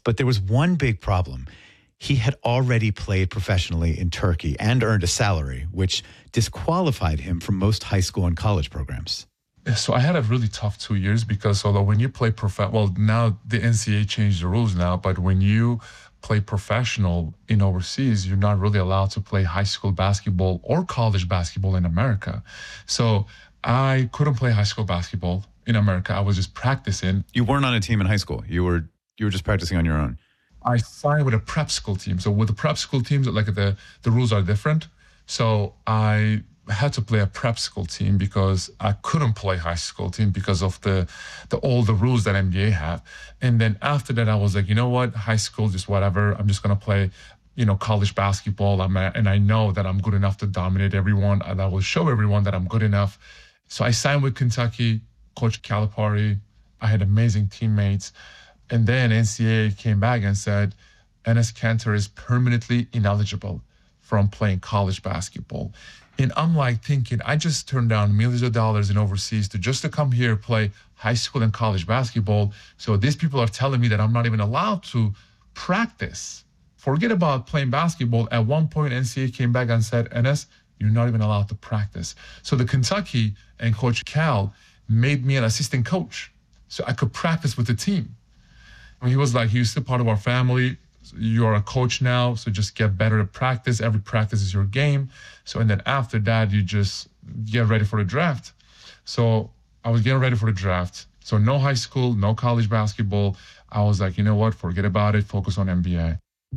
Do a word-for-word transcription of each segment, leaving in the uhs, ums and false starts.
but there was one big problem. He had already played professionally in Turkey and earned a salary, which disqualified him from most high school and college programs. So I had a really tough two years because although when you play prof, well, now the N C A A changed the rules now, but when you play professional in overseas, you're not really allowed to play high school basketball or college basketball in America. So I couldn't play high school basketball in America. I was just practicing. You weren't on a team in high school. You were you were just practicing on your own. I signed with a prep school team. So with the prep school teams, like the, the rules are different. So I had to play a prep school team because I couldn't play high school team because of the, the all the rules that N B A have. And then after that, I was like, you know what, high school, just whatever. I'm just going to play, you know, college basketball. I'm a, and I know that I'm good enough to dominate everyone. And I will show everyone that I'm good enough. So I signed with Kentucky, Coach Calipari. I had amazing teammates. And then N C A A came back and said, Enes Kanter is permanently ineligible from playing college basketball. And I'm like thinking, I just turned down millions of dollars in overseas to just to come here play high school and college basketball. So these people are telling me that I'm not even allowed to practice. Forget about playing basketball. At one point, N C A A came back and said, Enes, you're not even allowed to practice. So the Kentucky and Coach Cal made me an assistant coach so I could practice with the team. And he was like, you're still part of our family. You're a coach now, so just get better at practice. Every practice is your game. So, and then after that, you just get ready for the draft. So I was getting ready for the draft. So no high school, no college basketball. I was like, you know what? Forget about it. Focus on N B A.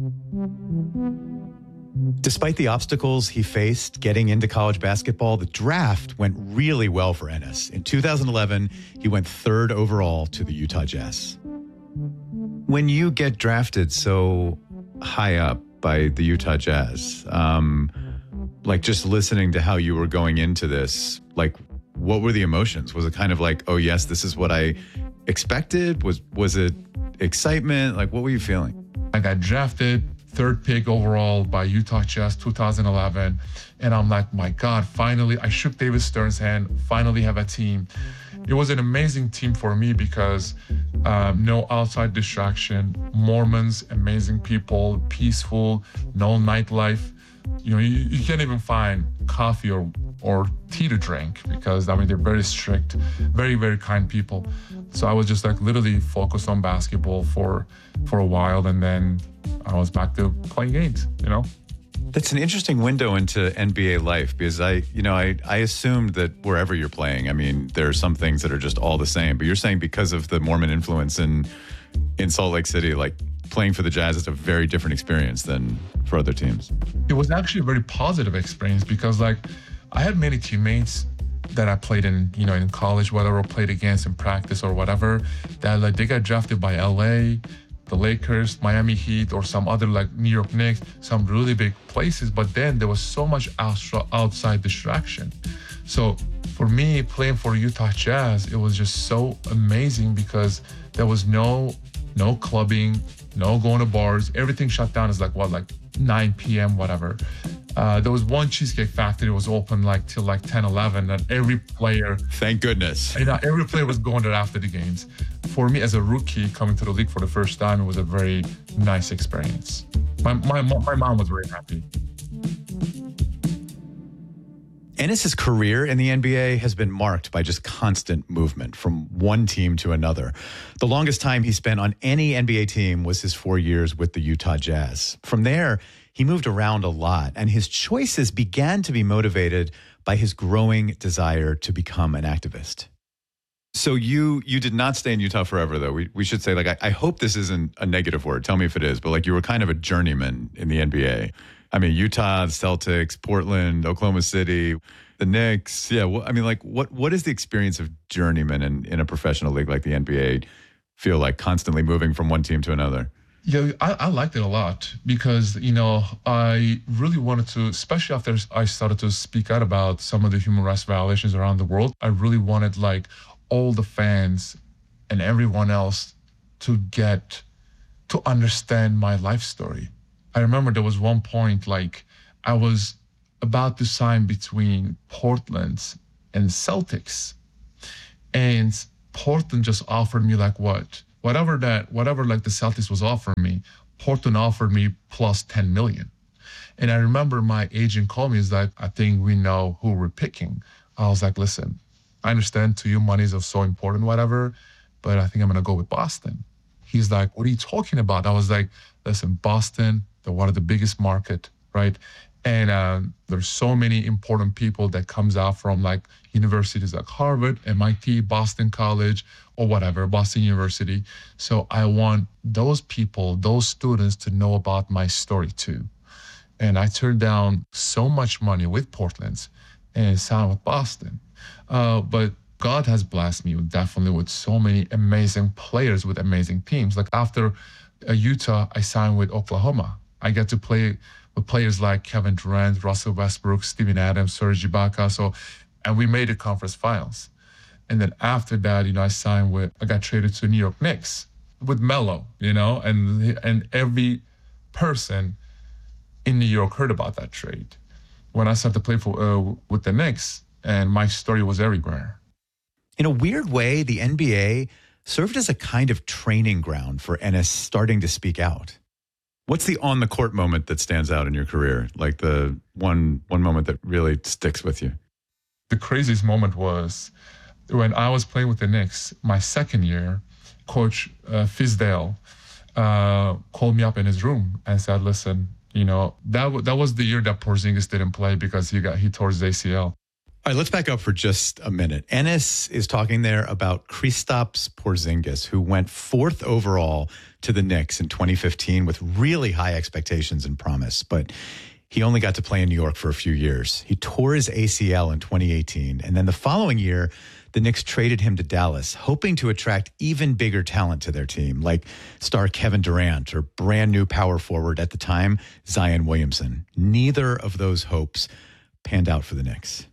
Despite the obstacles he faced getting into college basketball, the draft went really well for Enes. In two thousand eleven, he went third overall to the Utah Jazz. When you get drafted so high up by the Utah Jazz, um, like just listening to how you were going into this, like what were the emotions? Was it kind of like, oh yes, this is what I expected? Was was it excitement? Like what were you feeling? I got drafted third pick overall by Utah Jazz two thousand eleven. And I'm like, my God, finally, I shook David Stern's hand, finally have a team. It was an amazing team for me because um, no outside distraction, Mormons, amazing people, peaceful, no nightlife. You know, you, you can't even find coffee or, or tea to drink because, I mean, they're very strict, very, very kind people. So I was just like literally focused on basketball for, for a while. And then I was back to playing games, you know? That's an interesting window into N B A life because I, you know, I, I assumed that wherever you're playing, I mean, there are some things that are just all the same. But you're saying because of the Mormon influence in in Salt Lake City, like playing for the Jazz is a very different experience than for other teams. It was actually a very positive experience because, like, I had many teammates that I played in, you know, in college, whether I played against in practice or whatever, that like they got drafted by L A, the Lakers, Miami Heat, or some other like New York Knicks, some really big places. But then there was so much outside distraction. So for me, playing for Utah Jazz, it was just so amazing because there was no no clubbing, no going to bars. Everything shut down. It's like, what, like nine p.m., whatever. Uh, there was one Cheesecake Factory was open like till like ten, eleven, and every player... Thank goodness. You know, every player was going there after the games. For me, as a rookie coming to the league for the first time, it was a very nice experience. My, my, my mom was very happy. Enes's career in the N B A has been marked by just constant movement from one team to another. The longest time he spent on any N B A team was his four years with the Utah Jazz. From there, he moved around a lot, and his choices began to be motivated by his growing desire to become an activist. So you you did not stay in Utah forever, though. We we should say, like, I, I hope this isn't a negative word. Tell me if it is. But, like, you were kind of a journeyman in the N B A. I mean, Utah, the Celtics, Portland, Oklahoma City, the Knicks. Yeah, well, I mean, like, what what is the experience of journeyman in, in a professional league like the N B A feel like, constantly moving from one team to another? Yeah, I, I liked it a lot because, you know, I really wanted to, especially after I started to speak out about some of the human rights violations around the world, I really wanted, like, all the fans and everyone else to get, to understand my life story. I remember there was one point, like, I was about to sign between Portland and Celtics. And Portland just offered me, like, what? whatever that, whatever like the Celtics was offering me, Portland offered me plus ten million. And I remember my agent called me, he's like, I think we know who we're picking. I was like, listen, I understand to you money is so important, whatever, but I think I'm going to go with Boston. He's like, what are you talking about? I was like, listen, Boston, they're one of the biggest market, right? And uh, there's so many important people that comes out from like universities like Harvard, M I T, Boston College, or whatever, Boston University. So I want those people, those students to know about my story too. And I turned down so much money with Portland and signed with Boston. Uh, but God has blessed me with, definitely with so many amazing players with amazing teams. Like after uh, Utah, I signed with Oklahoma. I get to play with players like Kevin Durant, Russell Westbrook, Steven Adams, Serge Ibaka. So, and we made the conference finals. And then after that, you know, I signed with, I got traded to New York Knicks with Melo, you know, and and every person in New York heard about that trade. When I started to play for uh, with the Knicks, and my story was everywhere. In a weird way, the N B A served as a kind of training ground for Enes starting to speak out. What's the on-the-court moment that stands out in your career? Like the one one moment that really sticks with you? The craziest moment was when I was playing with the Knicks, my second year, Coach uh, Fizdale uh, called me up in his room and said, listen, you know, that, w- that was the year that Porzingis didn't play because he got he tore his A C L. All right, let's back up for just a minute. Enes is talking there about Kristaps Porzingis, who went fourth overall to the Knicks in twenty fifteen with really high expectations and promise, but he only got to play in New York for a few years. He tore his A C L in twenty eighteen, and then the following year, the Knicks traded him to Dallas, hoping to attract even bigger talent to their team, like star Kevin Durant or brand new power forward at the time, Zion Williamson. Neither of those hopes panned out for the Knicks.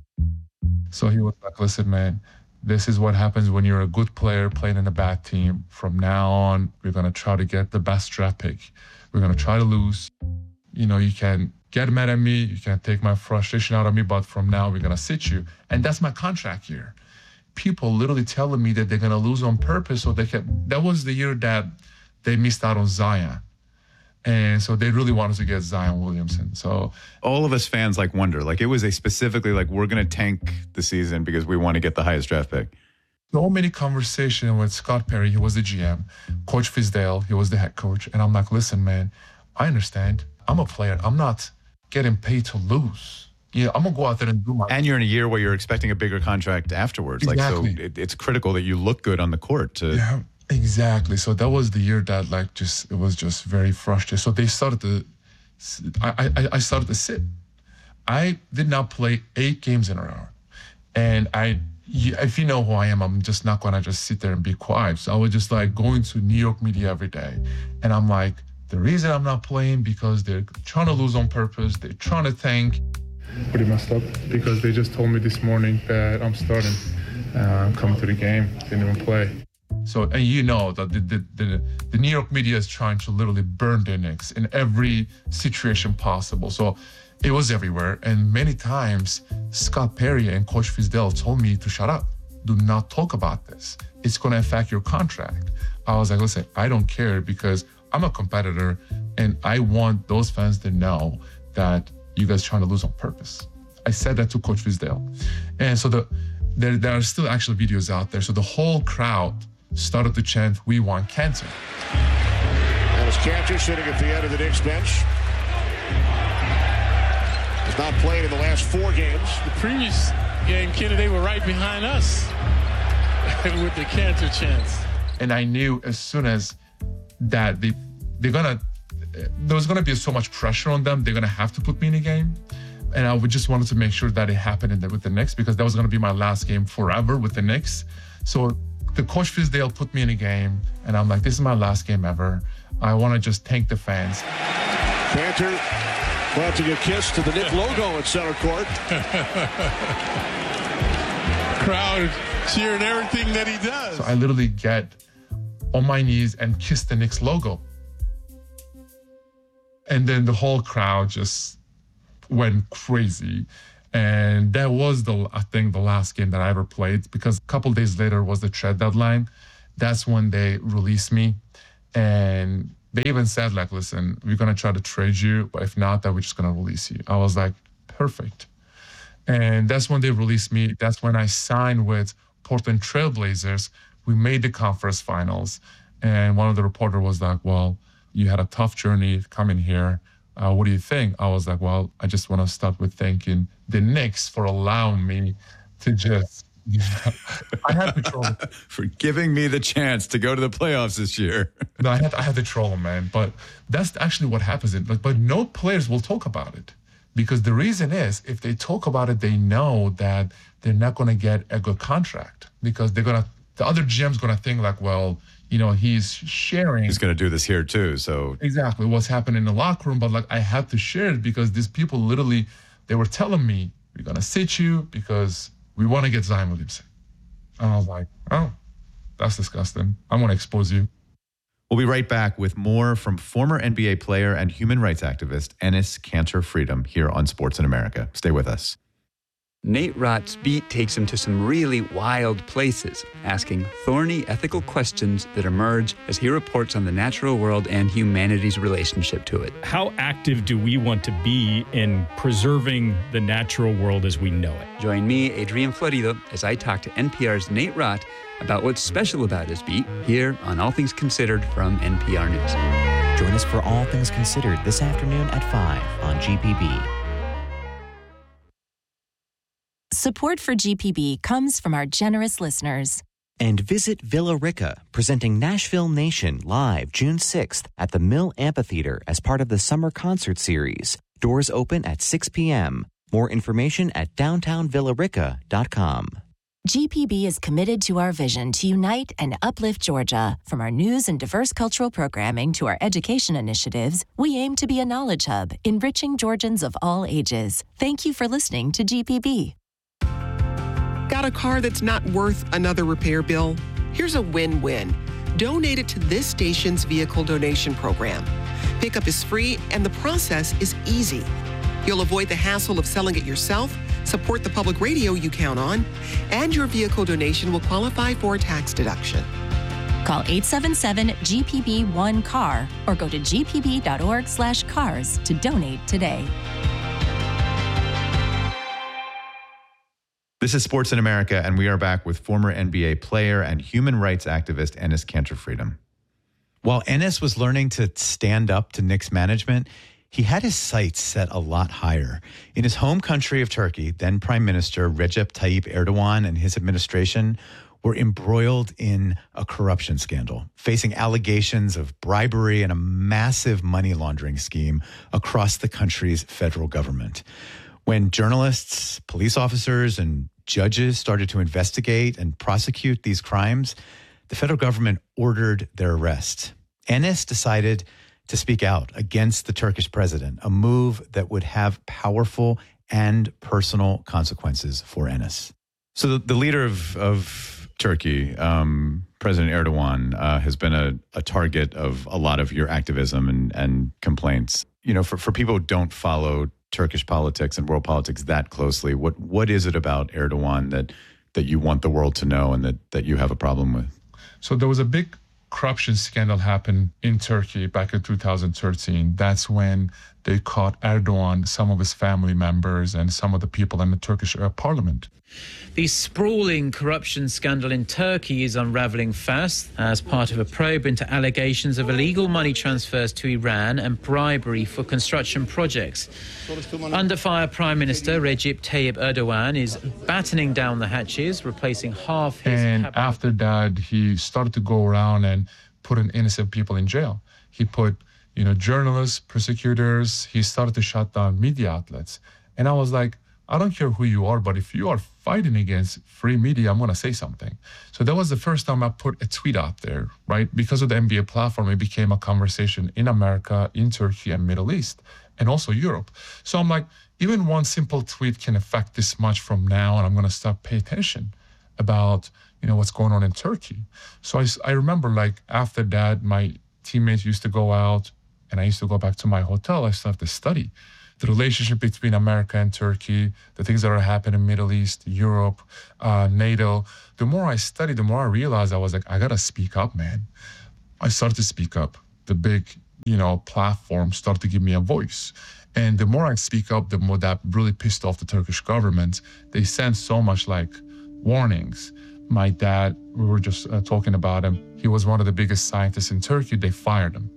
So he was like, listen, man, this is what happens when you're a good player playing in a bad team. From now on, we're going to try to get the best draft pick. We're going to try to lose. You know, you can get mad at me. You can take my frustration out of me. But from now, we're going to sit you. And that's my contract year. People literally telling me that they're going to lose on purpose. So they can. That was the year that they missed out on Zion. And so they really wanted to get Zion Williamson. So all of us fans like wonder, like it was a specifically like, we're going to tank the season because we want to get the highest draft pick. So many conversations with Scott Perry, he was the G M, Coach Fizdale, he was the head coach. And I'm like, listen, man, I understand. I'm a player. I'm not getting paid to lose. Yeah, I'm going to go out there and do my... And you're in a year where you're expecting a bigger contract afterwards. Exactly. Like, so it, it's critical that you look good on the court to... Yeah. Exactly. So that was the year that like just it was just very frustrating. So they started to, I I, I started to sit. I did not play eight games in a row, and I, if you know who I am, I'm just not gonna just sit there and be quiet. So I was just like going to New York media every day, and I'm like, the reason I'm not playing because they're trying to lose on purpose. They're trying to tank. Pretty messed up because they just told me this morning that I'm starting. Uh, I'm coming to the game. Didn't even play. So, and you know that the, the, the, the New York media is trying to literally burn the Knicks in every situation possible. So it was everywhere. And many times, Scott Perry and Coach Fizdale told me to shut up. Do not talk about this. It's going to affect your contract. I was like, listen, I don't care because I'm a competitor and I want those fans to know that you guys are trying to lose on purpose. I said that to Coach Fizdale. And so the there, there are still actual videos out there. So the whole crowd started to chant, "We want Kanter." That was Kanter sitting at the end of the Knicks bench. Has not played in the last four games. The previous game, Kenny, they were right behind us with the Kanter chants. And I knew as soon as that they, they're gonna, there was gonna be so much pressure on them, they're gonna have to put me in a game. And I would just wanted to make sure that it happened in the, with the Knicks because that was gonna be my last game forever with the Knicks. So the Coach Fizdale put me in a game, and I'm like, this is my last game ever. I want to just thank the fans. Kanter planting a kiss to the Knick logo at center court. Crowd cheering everything that he does. So I literally get on my knees and kiss the Knicks logo. And then the whole crowd just went crazy. And that was, the I think, the last game that I ever played because a couple days later was the trade deadline. that's when they released me. And they even said, like, listen, we're going to try to trade you, but if not, then we're just going to release you. I was like, perfect. And that's when they released me. That's when I signed with Portland Trail Blazers. We made the conference finals. And one of the reporters was like, well, you had a tough journey coming here. Uh, what do you think? I was like, well, I just want to start with thanking the Knicks for allowing me to just, you know, I had to troll. For giving me the chance to go to the playoffs this year. No, I had, I had to troll them, man. But that's actually what happens. But, but no players will talk about it. Because the reason is, if they talk about it, they know that they're not going to get a good contract. Because they're going to, the other G M's going to think like, well, you know, he's sharing. He's going to do this here too, so. Exactly, what's happening in the locker room. But like, I had to share it because these people literally, they were telling me, we're going to sit you because we want to get Zion Williamson. And I was like, oh, that's disgusting. I'm going to expose you. We'll be right back with more from former N B A player and human rights activist Enes Kanter Freedom here on Sports in America. Stay with us. Nate Rott's beat takes him to some really wild places, asking thorny ethical questions that emerge as he reports on the natural world and humanity's relationship to it. How active do we want to be in preserving the natural world as we know it? Join me, Adrian Florido, as I talk to N P R's Nate Rott about what's special about his beat here on All Things Considered from N P R News. Join us for All Things Considered this afternoon at five on G P B. Support for G P B comes from our generous listeners. And visit Villa Rica, presenting Nashville Nation live June sixth at the Mill Amphitheater as part of the Summer Concert Series. Doors open at six p.m. More information at downtown villa rica dot com. G P B is committed to our vision to unite and uplift Georgia. From our news and diverse cultural programming to our education initiatives, we aim to be a knowledge hub, enriching Georgians of all ages. Thank you for listening to G P B. Got a car that's not worth another repair bill? Here's a win-win. Donate it to this station's vehicle donation program. Pickup is free and the process is easy. You'll avoid the hassle of selling it yourself, support the public radio you count on, and your vehicle donation will qualify for a tax deduction. Call eight seven seven G P B one C A R or go to g p b dot org slash cars to donate today. This is Sports in America, and we are back with former N B A player and human rights activist Enes Kanter Freedom. While Enes was learning to stand up to Knicks management, he had his sights set a lot higher. In his home country of Turkey, then Prime Minister Recep Tayyip Erdogan and his administration were embroiled in a corruption scandal, facing allegations of bribery and a massive money laundering scheme across the country's federal government. When journalists, police officers, and judges started to investigate and prosecute these crimes, the federal government ordered their arrest. Enes decided to speak out against the Turkish president, a move that would have powerful and personal consequences for Enes. So the, the leader of, of Turkey, um, President Erdogan, uh, has been a, a target of a lot of your activism and, and complaints. You know, for, for people who don't follow Turkish politics and world politics that closely, what what is it about Erdogan that that you want the world to know and that, that you have a problem with? So there was a big corruption scandal happen in Turkey back in two thousand thirteen. That's when they caught Erdogan, some of his family members, and some of the people in the Turkish uh, parliament. The sprawling corruption scandal in Turkey is unraveling fast as part of a probe into allegations of illegal money transfers to Iran and bribery for construction projects. Under fire, Prime Minister Recep Tayyip Erdogan is battening down the hatches, replacing half his... And after that, he started to go around and put in innocent people in jail. He put, you know, journalists, prosecutors. He started to shut down media outlets. And I was like, I don't care who you are, but if you are fighting against free media, I'm going to say something. So that was the first time I put a tweet out there, right? Because of the N B A platform, it became a conversation in America, in Turkey, and Middle East, and also Europe. So I'm like, even one simple tweet can affect this much from now, and I'm going to start paying attention about, you know, what's going on in Turkey. So I, I remember, like, after that, my teammates used to go out, and I used to go back to my hotel. I started to study. the relationship between America and Turkey, the things that are happening in Middle East, Europe, uh, NATO. The more I studied, the more I realized I was like, I gotta speak up, man. I started to speak up. The big, you know, platform started to give me a voice. And the more I speak up, the more that really pissed off the Turkish government. They sent so much like warnings. My dad, we were just uh, talking about him. He was one of the biggest scientists in Turkey. They fired him.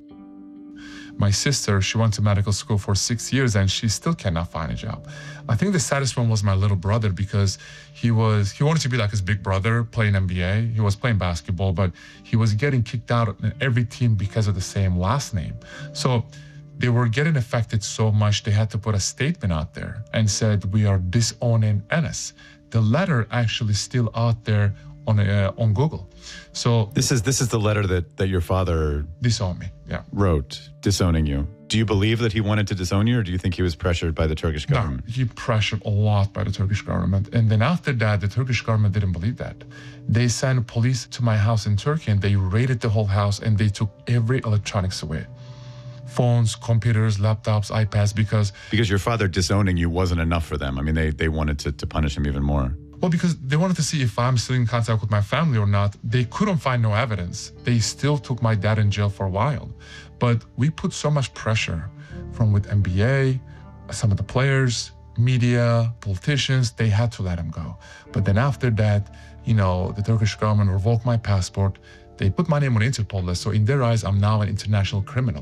My sister, she went to medical school for six years and she still cannot find a job. I think the saddest one was my little brother because he was, he wanted to be like his big brother, playing N B A. He was playing basketball, but he was getting kicked out of every team because of the same last name. So they were getting affected so much, they had to put a statement out there and said, we are disowning Enes. The letter actually still out there on uh, on Google. So this is this is the letter that, that your father disowned me, yeah. wrote, disowning you. Do you believe that he wanted to disown you, or do you think he was pressured by the Turkish government? No, he pressured a lot by the Turkish government. And then after that, the Turkish government didn't believe that. They sent police to my house in Turkey and they raided the whole house and they took every electronics away. Phones, computers, laptops, iPads, because... Because your father disowning you wasn't enough for them. I mean, they, they wanted to, to punish him even more. Well, because they wanted to see if I'm still in contact with my family or not. They couldn't find no evidence. They still took my dad in jail for a while. But we put so much pressure from with N B A, some of the players, media, politicians, they had to let him go. But then after that, you know, the Turkish government revoked my passport. They put my name on the Interpol list. So in their eyes, I'm now an international criminal.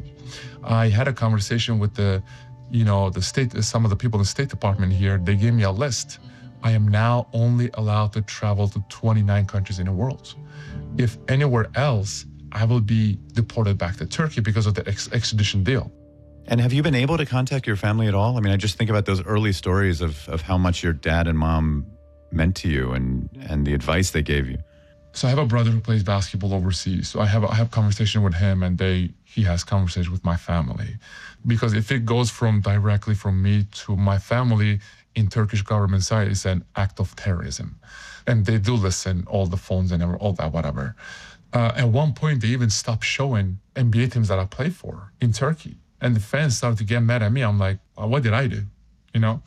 I had a conversation with the, you know, the state, some of the people in the State Department here. They gave me a list. I am now only allowed to travel to twenty-nine countries in the world. If anywhere else, I will be deported back to Turkey because of the ex- extradition deal. And have you been able to contact your family at all? I mean, I just think about those early stories of, of how much your dad and mom meant to you and, and the advice they gave you. So I have a brother who plays basketball overseas. So I have I have conversation with him and they he has conversation with my family. Because if it goes from directly from me to my family in Turkish government side, it's an act of terrorism. And they do listen, all the phones and all that, whatever. Uh, at one point, they even stopped showing N B A teams that I play for in Turkey. And the fans started to get mad at me. I'm like, well, what did I do? You know?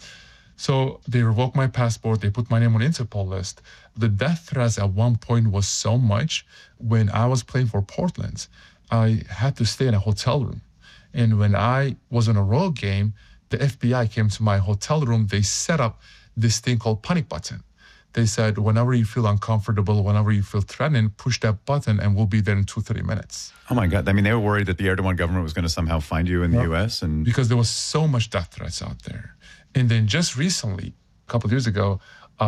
So they revoked my passport. They put my name on the Interpol list. The death threats at one point was so much. When I was playing for Portland, I had to stay in a hotel room. And when I was on a road game, the F B I came to my hotel room. They set up this thing called panic button. They said, whenever you feel uncomfortable, whenever you feel threatened, push that button and we'll be there in two, three minutes. Oh my God. I mean, they were worried that the Erdogan government was going to somehow find you in the Yeah. U S and Because there was so much death threats out there. And then just recently, a couple of years ago,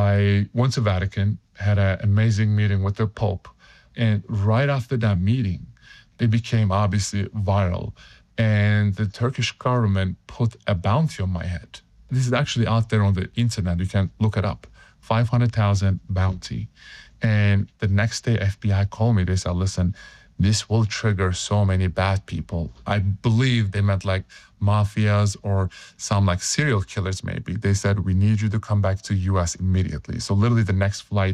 I went to Vatican, had an amazing meeting with the Pope. And right after that meeting, they became obviously viral. And the Turkish government put a bounty on my head. This is actually out there on the internet. You can look it up. five hundred thousand bounty. And the next day, F B I called me. They said, listen, this will trigger so many bad people. I believe they meant like mafias or some like serial killers maybe. They said, we need you to come back to U S immediately. So literally the next flight,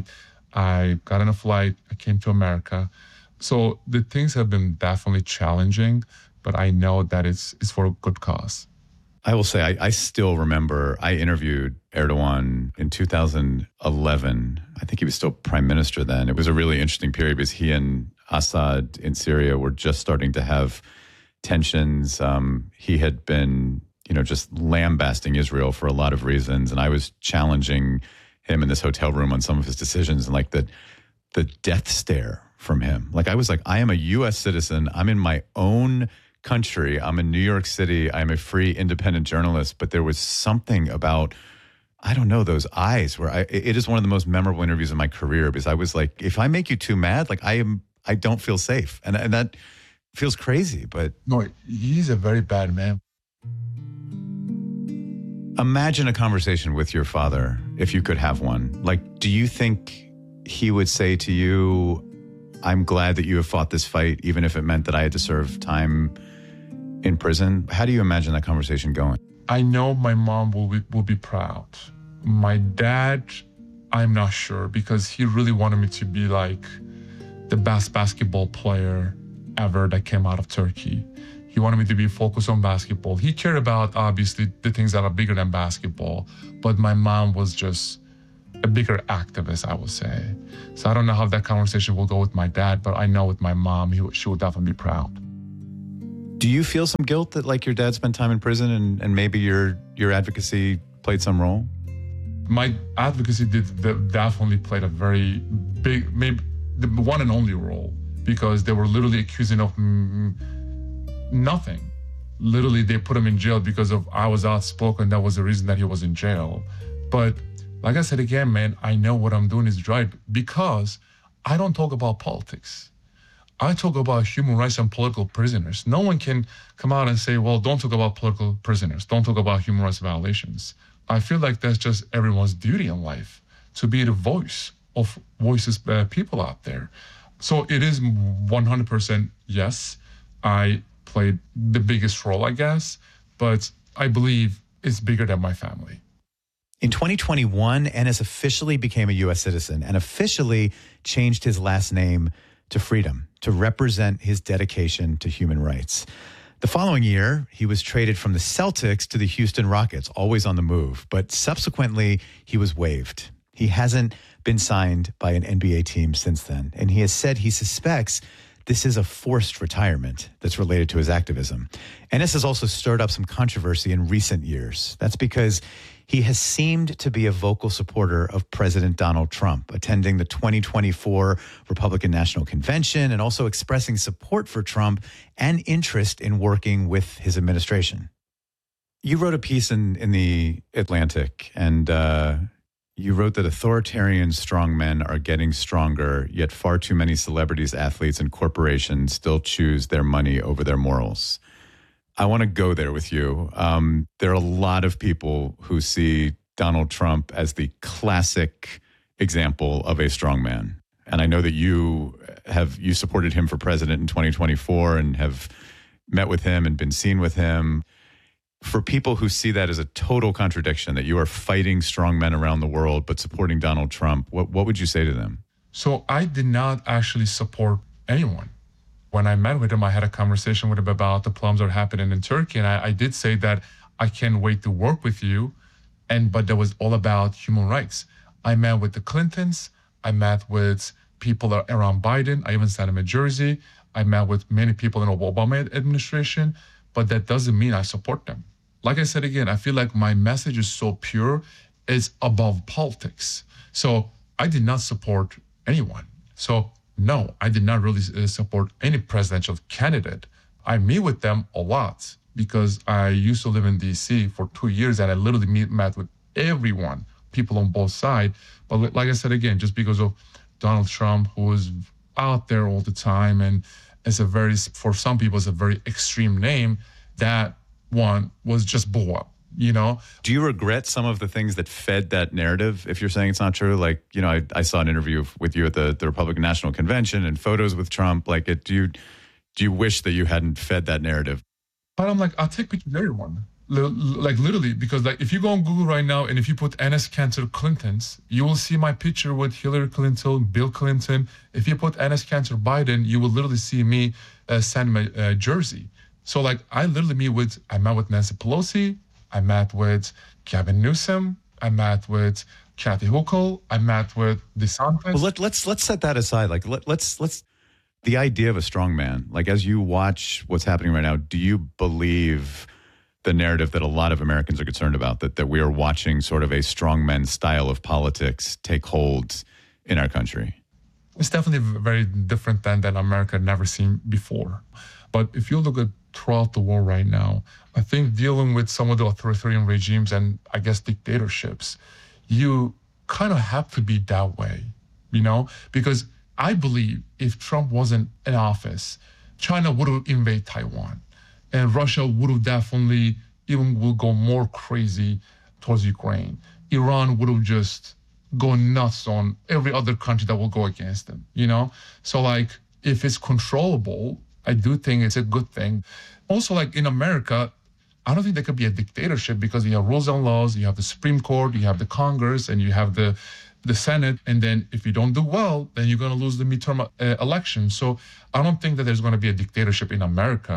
I got on a flight, I came to America. So the things have been definitely challenging, but I know that it's it's for a good cause. I will say, I, I still remember I interviewed Erdogan in two thousand eleven. I think he was still prime minister then. It was a really interesting period because he and Assad in Syria were just starting to have tensions. Um, he had been, you know, just lambasting Israel for a lot of reasons. And I was challenging him in this hotel room on some of his decisions and like the, the death stare from him. Like I was like, I am a U S citizen. I'm in my own country. I'm in New York City. I'm a free, independent journalist. But there was something about, I don't know, those eyes where I, it is one of the most memorable interviews in my career because I was like, if I make you too mad, like I am, I don't feel safe. And, and that feels crazy, but. No, he's a very bad man. Imagine a conversation with your father, if you could have one. Like, do you think he would say to you, I'm glad that you have fought this fight, even if it meant that I had to serve time in prison? How do you imagine that conversation going? I know my mom will be, will be proud. My dad, I'm not sure because he really wanted me to be like the best basketball player ever that came out of Turkey. He wanted me to be focused on basketball. He cared about, obviously, the things that are bigger than basketball. But my mom was just a bigger activist, I would say. So I don't know how that conversation will go with my dad, but I know with my mom, he, she would definitely be proud. Do you feel some guilt that, like, your dad spent time in prison and, and maybe your your advocacy played some role? My advocacy did definitely played a very big, maybe the one and only role, because they were literally accusing of mm, nothing. Literally, they put him in jail because of I was outspoken. That was the reason that he was in jail. But like I said again, man, I know what I'm doing is right because I don't talk about politics. I talk about human rights and political prisoners. No one can come out and say, well, don't talk about political prisoners. Don't talk about human rights violations. I feel like that's just everyone's duty in life, to be the voice of voices, uh, people out there. So it is one hundred percent yes, I played the biggest role, I guess, but I believe it's bigger than my family. In twenty twenty-one, Enes officially became a U S citizen and officially changed his last name to Freedom to represent his dedication to human rights. The following year, he was traded from the Celtics to the Houston Rockets, always on the move, but subsequently he was waived. He hasn't been signed by an N B A team since then, and he has said he suspects this is a forced retirement that's related to his activism. Enes has also stirred up some controversy in recent years. That's because he has seemed to be a vocal supporter of President Donald Trump, attending the twenty twenty-four Republican National Convention and also expressing support for Trump and interest in working with his administration. You wrote a piece in, in the Atlantic, and uh, you wrote that authoritarian strongmen are getting stronger, yet far too many celebrities, athletes, and corporations still choose their money over their morals. I want to go there with you. Um, there are a lot of people who see Donald Trump as the classic example of a strongman. And I know that you have you supported him for president in twenty twenty-four and have met with him and been seen with him. For people who see that as a total contradiction, that you are fighting strongmen around the world but supporting Donald Trump, what, what would you say to them? So I did not actually support anyone. When I met with him, I had a conversation with him about the problems that are happening in Turkey. And I, I did say that I can't wait to work with you. And but that was all about human rights. I met with the Clintons. I met with people around Biden. I even sent him a jersey. I met with many people in the Obama administration. But that doesn't mean I support them. Like I said again, I feel like my message is so pure, it's above politics. So I did not support anyone. So no, I did not really support any presidential candidate. I meet with them a lot because I used to live in D C for two years and I literally meet, met with everyone, people on both sides. But like I said again, just because of Donald Trump, who is out there all the time and is a very, for some people, it's a very extreme name, that one was just blew up. You know, do you regret some of the things that fed that narrative? If you're saying it's not true, like, you know, I, I saw an interview with you at the, the Republican National Convention and photos with Trump. Like, it, do you do you wish that you hadn't fed that narrative? But I'm like, I'll take pictures of everyone, like literally, because like if you go on Google right now and if you put Enes Kanter Clintons, you will see my picture with Hillary Clinton, Bill Clinton. If you put Enes Kanter Biden, you will literally see me uh, send my uh, jersey. So like I literally meet with, I met with Nancy Pelosi. I met with Gavin Newsom. I met with Kathy Hochul. I met with DeSantis. Well, let, let's let's set that aside. Like let, let's let's the idea of a strong man. Like as you watch what's happening right now, do you believe the narrative that a lot of Americans are concerned about, that that we are watching sort of a strongman style of politics take hold in our country? It's definitely very different than than America had never seen before. But if you look at throughout the world right now, I think dealing with some of the authoritarian regimes and I guess dictatorships, you kind of have to be that way, you know, because I believe if Trump wasn't in office, China would have invaded Taiwan and Russia would have definitely even will go more crazy towards Ukraine. Iran would have just gone nuts on every other country that will go against them, you know? So like if it's controllable, I do think it's a good thing. Also, like in America, I don't think there could be a dictatorship because you have rules and laws, you have the Supreme Court, you have the Congress, and you have the the Senate. And then if you don't do well, then you're going to lose the midterm uh, election. So I don't think that there's going to be a dictatorship in America.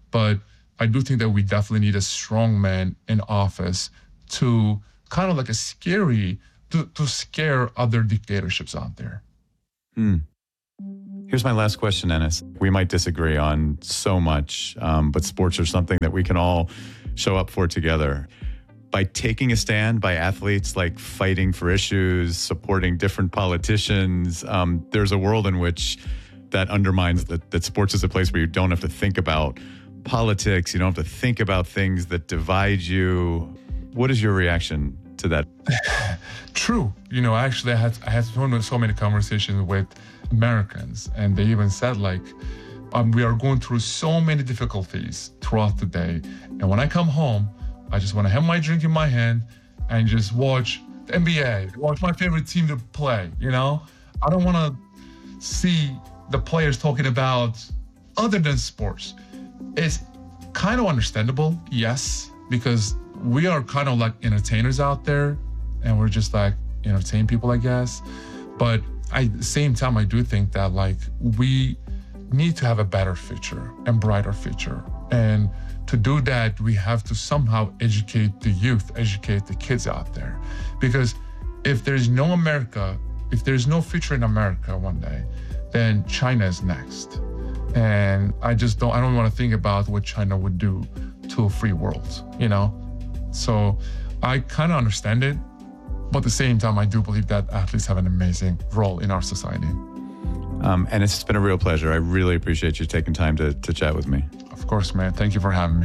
But I do think that we definitely need a strong man in office to kind of like a scary, to, to scare other dictatorships out there. Hmm. Here's my last question, Enes. We might disagree on so much, um, but sports are something that we can all show up for together. By taking a stand, by athletes like fighting for issues, supporting different politicians, um, there's a world in which that undermines that, that sports is a place where you don't have to think about politics, you don't have to think about things that divide you. What is your reaction to that? True. You know, actually, I had I had so, so many conversations with Americans, and they even said, like, um, we are going through so many difficulties throughout the day. And when I come home, I just want to have my drink in my hand and just watch the N B A, watch my favorite team to play, you know? I don't want to see the players talking about other than sports. It's kind of understandable, yes, because we are kind of like entertainers out there, and we're just like entertain people, I guess. But I, at the same time, I do think that like we need to have a better future and brighter future. And to do that, we have to somehow educate the youth, educate the kids out there. Because if there's no America, if there's no future in America one day, then China is next. And I just don't, I don't want to think about what China would do to a free world, you know? So I kind of understand it, but at the same time, I do believe that athletes have an amazing role in our society. Um, and it's been a real pleasure. I really appreciate you taking time to, to chat with me. Of course, man. Thank you for having me.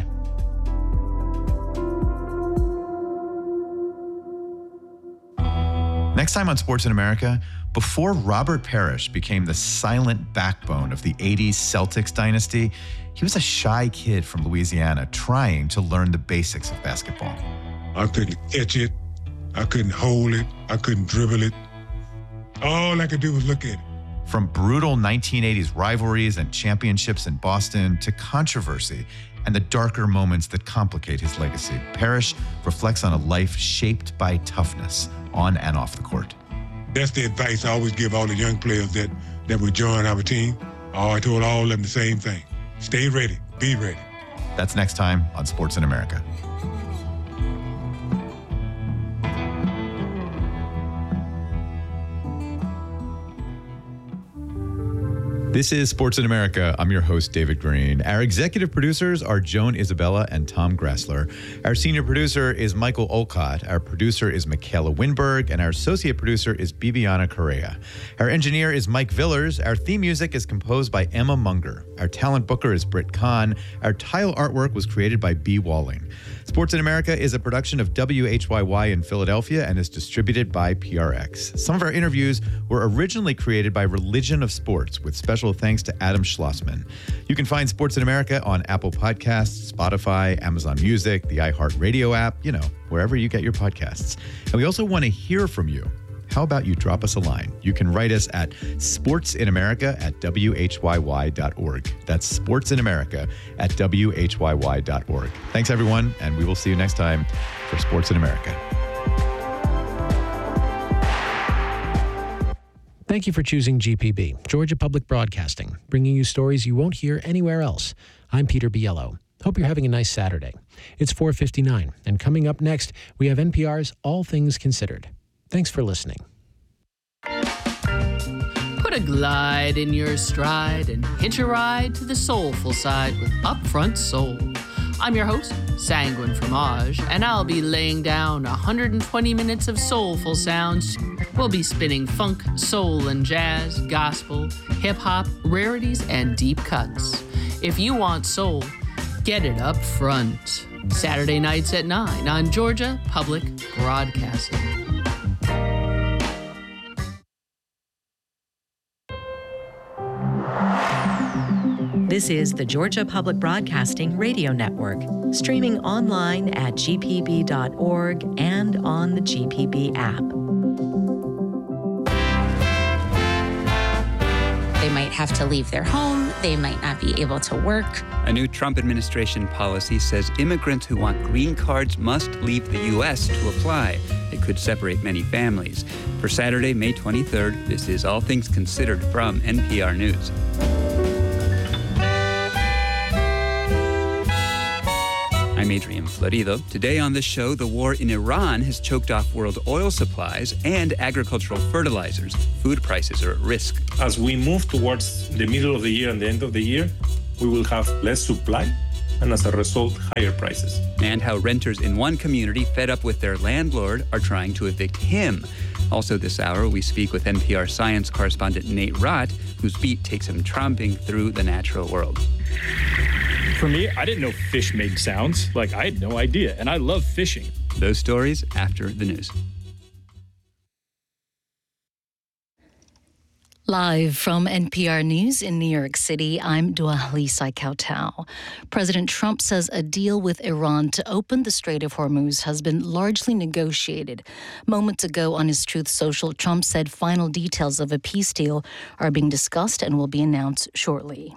Next time on Sports in America, before Robert Parrish became the silent backbone of the eighties Celtics dynasty, he was a shy kid from Louisiana trying to learn the basics of basketball. I couldn't catch it. I couldn't hold it. I couldn't dribble it. All I could do was look at it. From brutal nineteen eighties rivalries and championships in Boston to controversy and the darker moments that complicate his legacy, Parrish reflects on a life shaped by toughness on and off the court. That's the advice I always give all the young players that, that would join our team. Oh, I told all of them the same thing. Stay ready. Be ready. That's next time on Sports in America. This is Sports in America. I'm your host, David Green. Our executive producers are Joan Isabella and Tom Grassler. Our senior producer is Michael Olcott. Our producer is Michaela Winberg. And our associate producer is Bibiana Correa. Our engineer is Mike Villers. Our theme music is composed by Emma Munger. Our talent booker is Britt Kahn. Our tile artwork was created by B. Walling. Sports in America is a production of W H Y Y in Philadelphia and is distributed by P R X. Some of our interviews were originally created by Religion of Sports, with special thanks to Adam Schlossman. You can find Sports in America on Apple Podcasts, Spotify, Amazon Music, the iHeartRadio app, you know, wherever you get your podcasts. And we also want to hear from you. How about you drop us a line? You can write us at sportsinamerica at W H Y Y dot org. That's sportsinamerica at W H Y Y dot org. Thanks, everyone, and we will see you next time for Sports in America. Thank you for choosing G P B, Georgia Public Broadcasting, bringing you stories you won't hear anywhere else. I'm Peter Biello. Hope you're having a nice Saturday. It's four fifty-nine, and coming up next, we have N P R's All Things Considered. Thanks for listening. Put a glide in your stride and hitch a ride to the soulful side with Upfront Soul. I'm your host, Sanguine Fromage, and I'll be laying down one hundred twenty minutes of soulful sounds. We'll be spinning funk, soul, and jazz, gospel, hip-hop, rarities, and deep cuts. If you want soul, get it up front. Saturday nights at nine on Georgia Public Broadcasting. This is the Georgia Public Broadcasting Radio Network, streaming online at G P B dot org and on the G P B app. They might have to leave their home. They might not be able to work. A new Trump administration policy says immigrants who want green cards must leave the U S to apply. It could separate many families. For Saturday, May twenty-third, this is All Things Considered from N P R News. I'm Adrian Florido. Today on the show, the war in Iran has choked off world oil supplies and agricultural fertilizers. Food prices are at risk. As we move towards the middle of the year and the end of the year, we will have less supply and as a result, higher prices. And how renters in one community fed up with their landlord are trying to evict him. Also this hour, we speak with N P R science correspondent Nate Rott, whose beat takes him tromping through the natural world. For me, I didn't know fish made sounds. Like, I had no idea, and I love fishing. Those stories after the news. Live from N P R News in New York City, I'm Dua Lisa Kautal. President Trump says a deal with Iran to open the Strait of Hormuz has been largely negotiated. Moments ago on his Truth Social, Trump said final details of a peace deal are being discussed and will be announced shortly.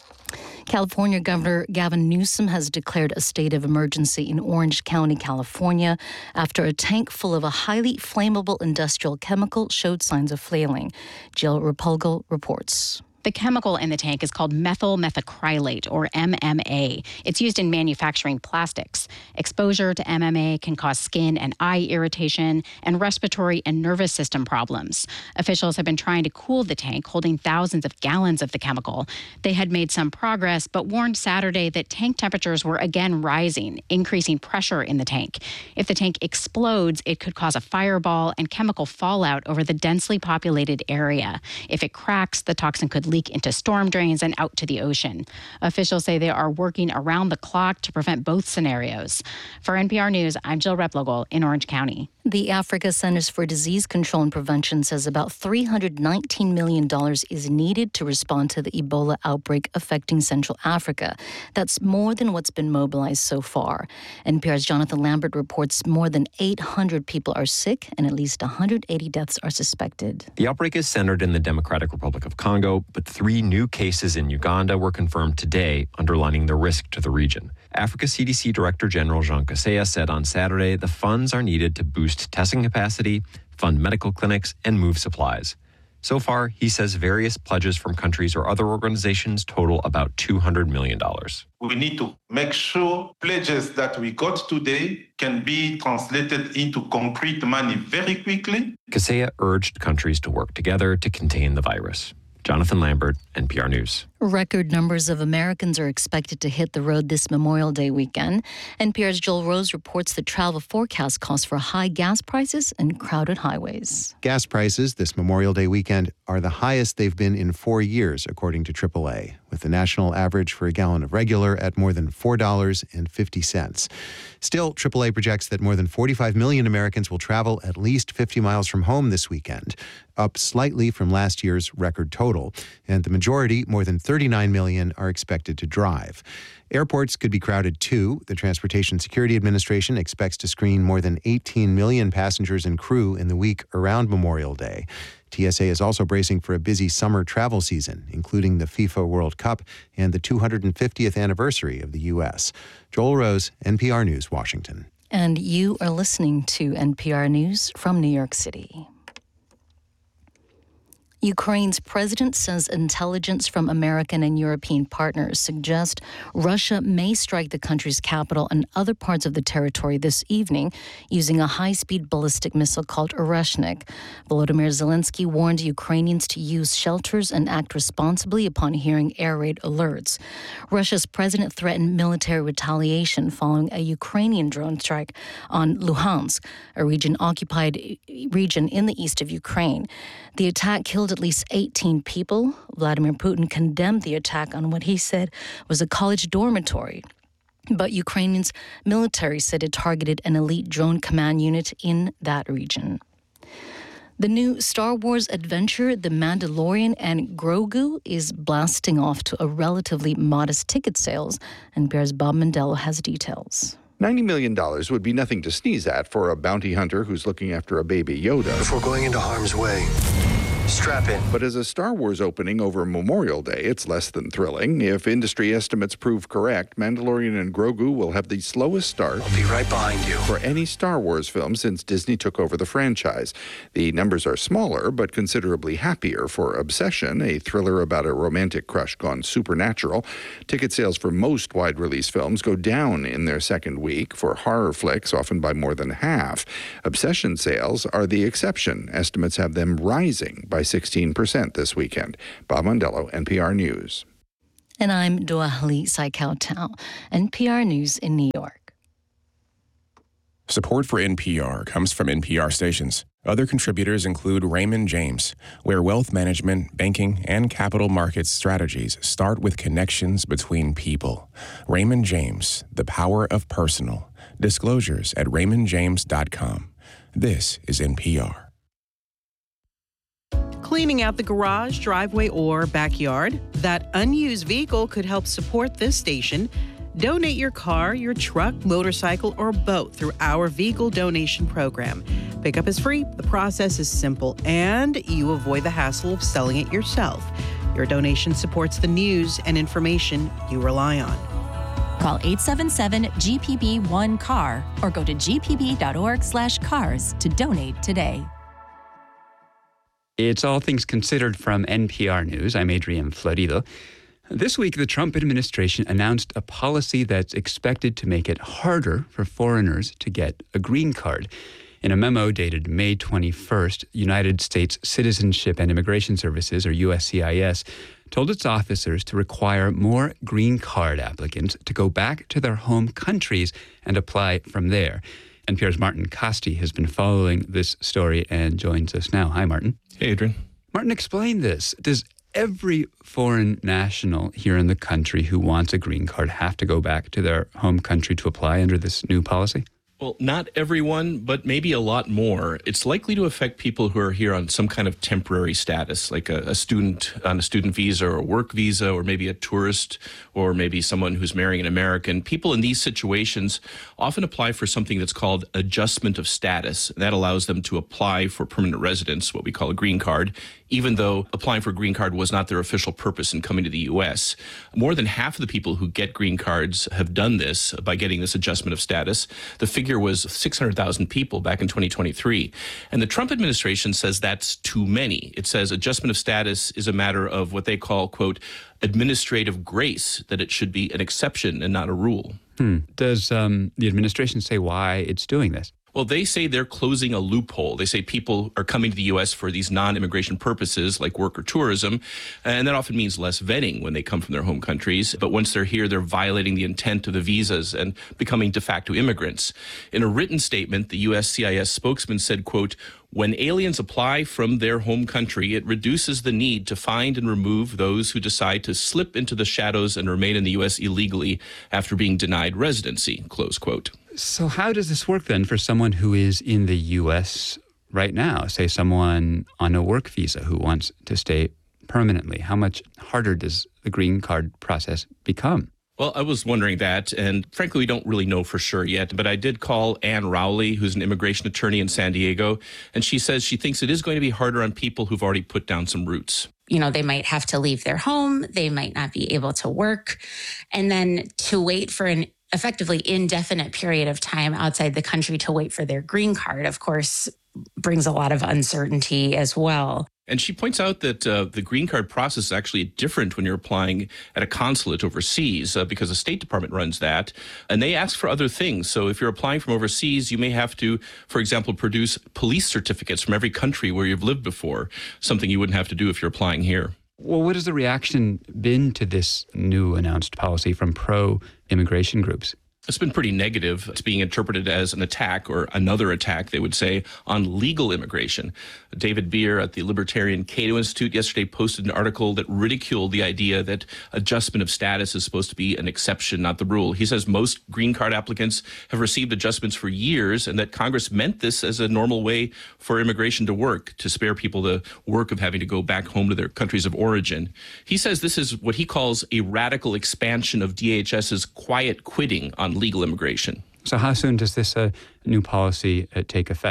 California Governor Gavin Newsom has declared a state of emergency in Orange County, California, after a tank full of a highly flammable industrial chemical showed signs of flailing. Jill Repulgo reports. The chemical in the tank is called methyl methacrylate, or M M A. It's used in manufacturing plastics. Exposure to M M A can cause skin and eye irritation and respiratory and nervous system problems. Officials have been trying to cool the tank, holding thousands of gallons of the chemical. They had made some progress, but warned Saturday that tank temperatures were again rising, increasing pressure in the tank. If the tank explodes, it could cause a fireball and chemical fallout over the densely populated area. If it cracks, the toxin could leak into storm drains and out to the ocean. Officials say they are working around the clock to prevent both scenarios. For N P R News, I'm Jill Replogle in Orange County. The Africa Centers for Disease Control and Prevention says about three hundred nineteen million dollars is needed to respond to the Ebola outbreak affecting Central Africa. That's more than what's been mobilized so far. N P R's Jonathan Lambert reports more than eight hundred people are sick and at least one hundred eighty deaths are suspected. The outbreak is centered in the Democratic Republic of Congo, but three new cases in Uganda were confirmed today, underlining the risk to the region. Africa C D C Director General Jean Kaseya said on Saturday the funds are needed to boost testing capacity, fund medical clinics, and move supplies. So far, he says various pledges from countries or other organizations total about two hundred million dollars. We need to make sure pledges that we got today can be translated into concrete money very quickly. Kaseya urged countries to work together to contain the virus. Jonathan Lambert, N P R News. Record numbers of Americans are expected to hit the road this Memorial Day weekend. N P R's Joel Rose reports the travel forecast calls for high gas prices and crowded highways. Gas prices this Memorial Day weekend are the highest they've been in four years, according to triple A, with the national average for a gallon of regular at more than four dollars and fifty cents. Still, triple A projects that more than forty-five million Americans will travel at least fifty miles from home this weekend, up slightly from last year's record total, and the majority, more than thirty-nine million, are expected to drive. Airports could be crowded too. The Transportation Security Administration expects to screen more than eighteen million passengers and crew in the week around Memorial Day. T S A is also bracing for a busy summer travel season, including the FIFA World Cup and the two hundred fiftieth anniversary of the U S. Joel Rose, N P R News, Washington. And you are listening to N P R News from New York City. Ukraine's president says intelligence from American and European partners suggest Russia may strike the country's capital and other parts of the territory this evening using a high-speed ballistic missile called Oreshnik. Volodymyr Zelensky warned Ukrainians to use shelters and act responsibly upon hearing air raid alerts. Russia's president threatened military retaliation following a Ukrainian drone strike on Luhansk, a region occupied region in the east of Ukraine. The attack killed at least eighteen people. Vladimir Putin condemned the attack on what he said was a college dormitory. But Ukraine's military said it targeted an elite drone command unit in that region. The new Star Wars adventure, The Mandalorian and Grogu, is blasting off to a relatively modest ticket sales, and N P R's Bob Mondello has details. ninety million dollars would be nothing to sneeze at for a bounty hunter who's looking after a baby Yoda. Before going into harm's way, Strap in. But as a Star Wars opening over Memorial Day, it's less than thrilling. If industry estimates prove correct, Mandalorian and Grogu will have the slowest start. I'll be right behind you. For any Star Wars film since Disney took over the franchise. The numbers are smaller, but considerably happier for Obsession, a thriller about a romantic crush gone supernatural. Ticket sales for most wide-release films go down in their second week. For horror flicks, often by more than half. Obsession sales are the exception. Estimates have them rising by sixteen percent this weekend. Bob Mondello, N P R News. And I'm Doahli Saikau-Tao, N P R News in New York. Support for N P R comes from N P R stations. Other contributors include Raymond James, where wealth management, banking, and capital markets strategies start with connections between people. Raymond James, the power of personal. Disclosures at raymond james dot com. This is N P R. Cleaning out the garage, driveway, or backyard? That unused vehicle could help support this station. Donate your car, your truck, motorcycle, or boat through our vehicle donation program. Pickup is free, the process is simple, and you avoid the hassle of selling it yourself. Your donation supports the news and information you rely on. Call eight seven seven G P B one C A R or go to g p b dot org slash cars to donate today. It's All Things Considered from N P R News. I'm Adrian Florido. This week, the Trump administration announced a policy that's expected to make it harder for foreigners to get a green card. In a memo dated May twenty-first, United States Citizenship and Immigration Services, or U S C I S, told its officers to require more green card applicants to go back to their home countries and apply from there. N P R's Martin Kaste has been following this story and joins us now. Hi, Martin. Hey, Adrian. Martin, explain this. Does every foreign national here in the country who wants a green card have to go back to their home country to apply under this new policy? Well, not everyone, but maybe a lot more. It's likely to affect people who are here on some kind of temporary status, like a, a student on a student visa or a work visa, or maybe a tourist, or maybe someone who's marrying an American. People in these situations often apply for something that's called adjustment of status. That allows them to apply for permanent residence, what we call a green card, even though applying for a green card was not their official purpose in coming to the U S. More than half of the people who get green cards have done this by getting this adjustment of status. The figure was six hundred thousand people back in twenty twenty-three. And the Trump administration says that's too many. It says adjustment of status is a matter of what they call, quote, administrative grace, that it should be an exception and not a rule. Hmm. Does um, the administration say why it's doing this? Well, they say they're closing a loophole. They say people are coming to the U S for these non-immigration purposes like work or tourism, and that often means less vetting when they come from their home countries. But once they're here, they're violating the intent of the visas and becoming de facto immigrants. In a written statement, the U S C I S spokesman said, quote, when aliens apply from their home country, it reduces the need to find and remove those who decide to slip into the shadows and remain in the U S illegally after being denied residency, close quote. So how does this work then for someone who is in the U S right now, say someone on a work visa who wants to stay permanently? How much harder does the green card process become? Well, I was wondering that, and frankly, we don't really know for sure yet, but I did call Anne Rowley, who's an immigration attorney in San Diego, and she says she thinks it is going to be harder on people who've already put down some roots. You know, they might have to leave their home, they might not be able to work, and then to wait for an effectively indefinite period of time outside the country to wait for their green card, of course, brings a lot of uncertainty as well. And she points out that uh, the green card process is actually different when you're applying at a consulate overseas uh, because the State Department runs that. And they ask for other things. So if you're applying from overseas, you may have to, for example, produce police certificates from every country where you've lived before, something you wouldn't have to do if you're applying here. Well, what has the reaction been to this new announced policy from pro-immigration groups? It's been pretty negative. It's being interpreted as an attack, or another attack, they would say, on legal immigration. David Beer at the Libertarian Cato Institute yesterday posted an article that ridiculed the idea that adjustment of status is supposed to be an exception, not the rule. He says most green card applicants have received adjustments for years, and that Congress meant this as a normal way for immigration to work, to spare people the work of having to go back home to their countries of origin. He says this is what he calls a radical expansion of D H S's quiet quitting on legal immigration. So how soon does this uh, new policy uh, take effect?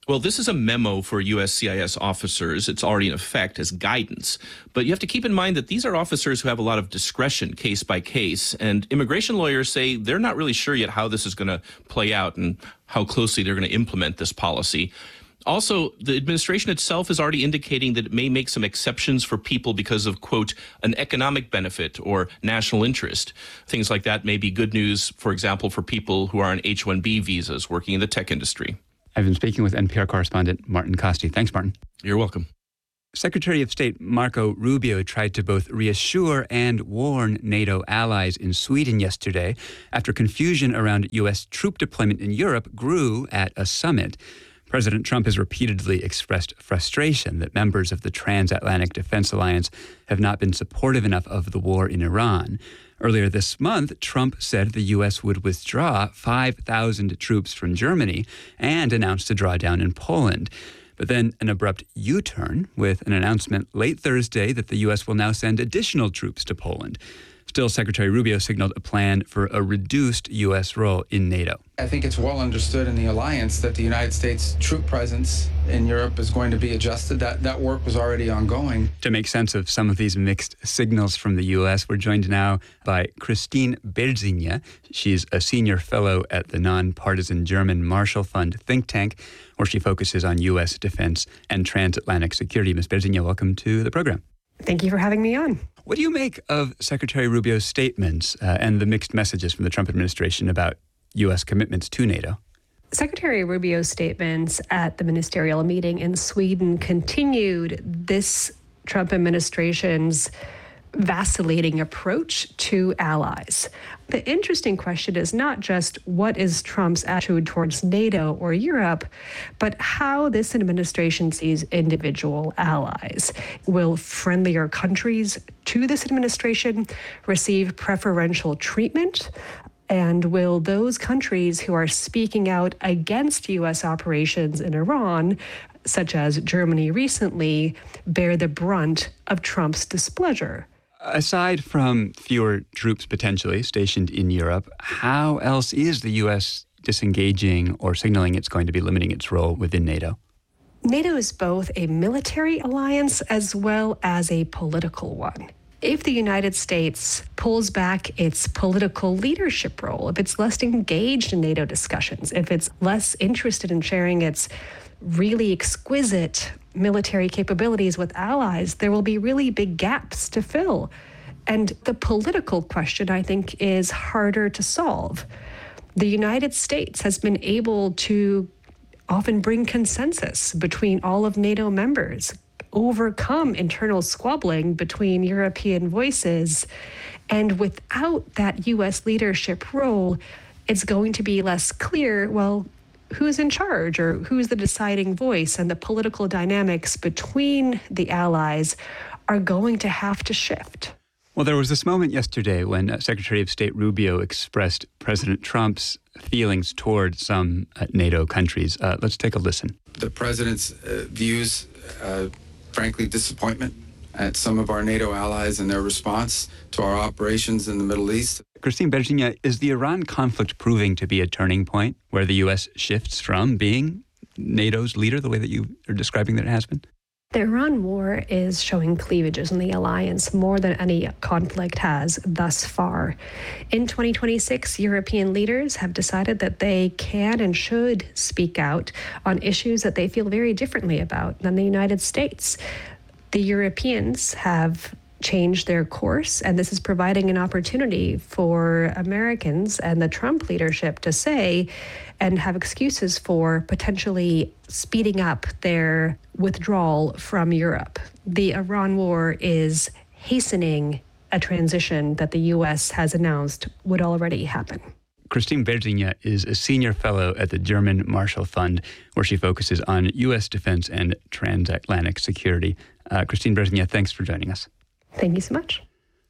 Well, this is a memo for U S C I S officers. It's already in effect as guidance. But you have to keep in mind that these are officers who have a lot of discretion case by case. And immigration lawyers say they're not really sure yet how this is going to play out and how closely they're going to implement this policy. Also, the administration itself is already indicating that it may make some exceptions for people because of, quote, an economic benefit or national interest. Things like that may be good news, for example, for people who are on H one B visas working in the tech industry. I've been speaking with N P R correspondent Martin Kaste. Thanks, Martin. You're welcome. Secretary of State Marco Rubio tried to both reassure and warn NATO allies in Sweden yesterday after confusion around U S troop deployment in Europe grew at a summit. President Trump has repeatedly expressed frustration that members of the Transatlantic Defense Alliance have not been supportive enough of the war in Iran. Earlier this month, Trump said the U S would withdraw five thousand troops from Germany and announced a drawdown in Poland. But then an abrupt U-turn with an announcement late Thursday that the U S will now send additional troops to Poland. Still, Secretary Rubio signaled a plan for a reduced U S role in NATO. I think it's well understood in the alliance that the United States troop presence in Europe is going to be adjusted. That that work was already ongoing. To make sense of some of these mixed signals from the U S, we're joined now by Christine Berzinia. She's a senior fellow at the nonpartisan German Marshall Fund think tank, where she focuses on U S defense and transatlantic security. Miz Berzinia, welcome to the program. Thank you for having me on. What do you make of Secretary Rubio's statements uh, and the mixed messages from the Trump administration about U S commitments to NATO? Secretary Rubio's statements at the ministerial meeting in Sweden continued this Trump administration's vacillating approach to allies. The interesting question is not just what is Trump's attitude towards NATO or Europe, but how this administration sees individual allies. Will friendlier countries to this administration receive preferential treatment? And will those countries who are speaking out against U S operations in Iran, such as Germany recently, bear the brunt of Trump's displeasure? Aside from fewer troops potentially stationed in Europe, how else is the U S disengaging or signaling it's going to be limiting its role within NATO? NATO is both a military alliance as well as a political one. If the United States pulls back its political leadership role, if it's less engaged in NATO discussions, if it's less interested in sharing its really exquisite military capabilities with allies, there will be really big gaps to fill. And the political question, I think, is harder to solve. The United States has been able to often bring consensus between all of NATO members, overcome internal squabbling between European voices. And without that U S leadership role, it's going to be less clear, well, who's in charge or who's the deciding voice, and the political dynamics between the allies are going to have to shift. Well, there was this moment yesterday when uh, Secretary of State Rubio expressed President Trump's feelings toward some uh, NATO countries. Uh, let's take a listen. The president's uh, views, uh, frankly, disappointment at some of our NATO allies and their response to our operations in the Middle East. Christine Berzinia, is the Iran conflict proving to be a turning point where the U S shifts from being NATO's leader the way that you are describing that it has been? The Iran war is showing cleavages in the alliance more than any conflict has thus far. In twenty twenty-six, European leaders have decided that they can and should speak out on issues that they feel very differently about than the United States. The Europeans have changed their course, and this is providing an opportunity for Americans and the Trump leadership to say and have excuses for potentially speeding up their withdrawal from Europe. The Iran war is hastening a transition that the U S has announced would already happen. Christine Berzinia is a senior fellow at the German Marshall Fund, where she focuses on U S defense and transatlantic security. Uh, Christine Berzinia, thanks for joining us. Thank you so much.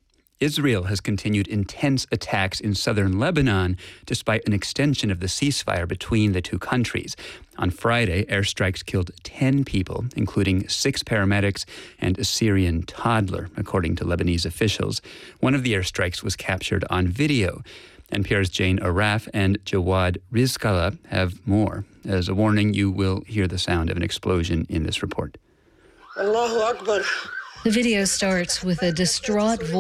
Israel has continued intense attacks in southern Lebanon despite an extension of the ceasefire between the two countries. On Friday, airstrikes killed ten people, including six paramedics and a Syrian toddler, according to Lebanese officials. One of the airstrikes was captured on video. N P R's Jane Araf and Jawad Rizkallah have more. As a warning, you will hear the sound of an explosion in this report. Allahu Akbar. The video starts with a distraught voice.